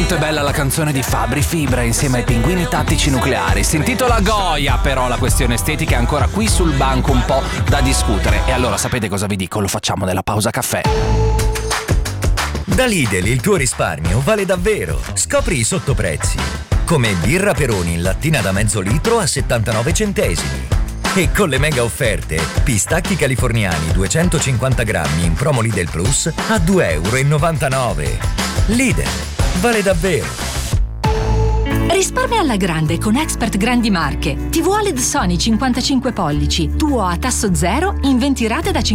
Molto bella la canzone di Fabri Fibra insieme ai Pinguini Tattici Nucleari. Si intitola Goya, però la questione estetica è ancora qui sul banco un po' da discutere. E allora sapete cosa vi dico? Lo facciamo nella pausa caffè. Da Lidl il tuo risparmio vale davvero. Scopri i sottoprezzi. Come birra Peroni in lattina da mezzo litro a 79 centesimi. E con le mega offerte, pistacchi californiani 250 grammi in promo Lidl Plus a 2,99 €. Lidl, vale davvero. Risparmia alla grande con Expert Grandi Marche. TV OLED Sony 55 pollici, tuo a tasso zero in 20 rate da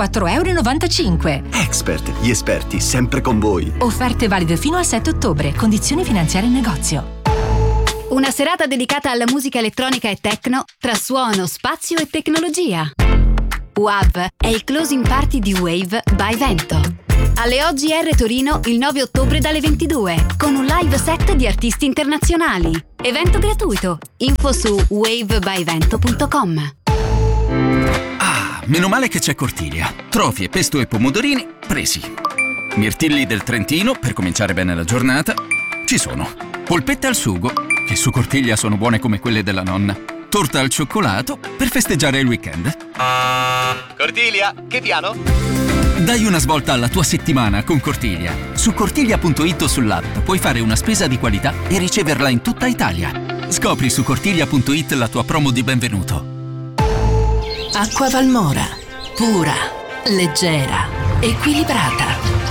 54,95 €. Expert, gli esperti sempre con voi. Offerte valide fino al 7 ottobre. Condizioni finanziarie in negozio. Una serata dedicata alla musica elettronica e techno tra suono, spazio e tecnologia. WAV è il closing party di Wave by Vento. Alle OGR Torino il 9 ottobre dalle 22 con un live set di artisti internazionali. Evento gratuito. Info su wavebyvento.com. Ah, meno male che c'è Cortiglia. Trofie, pesto e pomodorini presi. Mirtilli del Trentino per cominciare bene la giornata. Ci sono. Polpette al sugo, che su Cortiglia sono buone come quelle della nonna. Torta al cioccolato per festeggiare il weekend. Cortiglia, che piano? Dai una svolta alla tua settimana con Cortiglia. Su cortiglia.it o sull'app puoi fare una spesa di qualità e riceverla in tutta Italia. Scopri su cortiglia.it la tua promo di benvenuto. Acqua Valmora. Pura, leggera, equilibrata.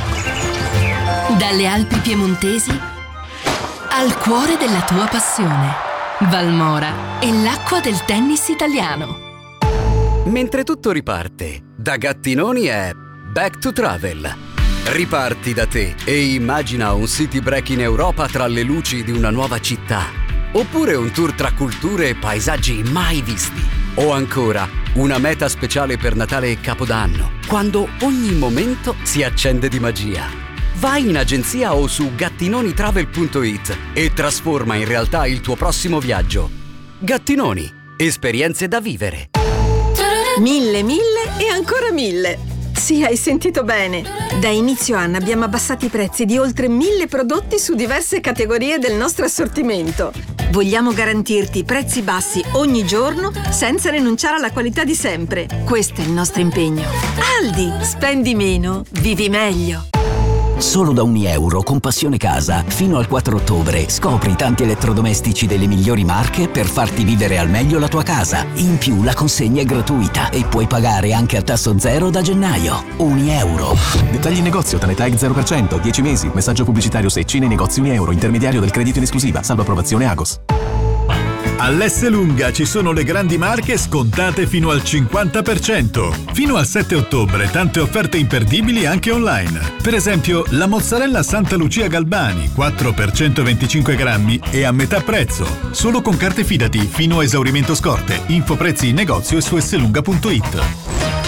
Dalle Alpi piemontesi al cuore della tua passione. Valmora è l'acqua del tennis italiano. Mentre tutto riparte, da Gattinoni è Back to Travel. Riparti da te e immagina un city break in Europa tra le luci di una nuova città. Oppure un tour tra culture e paesaggi mai visti. O ancora, una meta speciale per Natale e Capodanno, quando ogni momento si accende di magia. Vai in agenzia o su gattinonitravel.it e trasforma in realtà il tuo prossimo viaggio. Gattinoni, esperienze da vivere. 1000 e ancora 1000. Sì, hai sentito bene. Da inizio anno abbiamo abbassato i prezzi di oltre 1000 prodotti su diverse categorie del nostro assortimento. Vogliamo garantirti prezzi bassi ogni giorno senza rinunciare alla qualità di sempre. Questo è il nostro impegno. Aldi, spendi meno, vivi meglio. Solo da €1 con Passione Casa fino al 4 ottobre scopri tanti elettrodomestici delle migliori marche per farti vivere al meglio la tua casa. In più la consegna è gratuita e puoi pagare anche a tasso zero da gennaio. €1. Dettagli in negozio, Tanetag 0%, 10 mesi. Messaggio pubblicitario Secci nei negozi €1. Intermediario del credito in esclusiva. Salvo approvazione Agos. All'Esselunga ci sono le grandi marche scontate fino al 50%. Fino al 7 ottobre tante offerte imperdibili anche online. Per esempio la mozzarella Santa Lucia Galbani 4 per 125 grammi e a metà prezzo. Solo con carte Fidati fino a esaurimento scorte. Info prezzi in negozio e su esselunga.it.